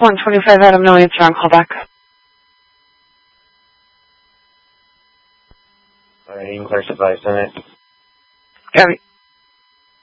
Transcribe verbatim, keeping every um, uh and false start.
one twenty-five Adam, no answer on callback. Alright, you can clear supplies on it. Got it.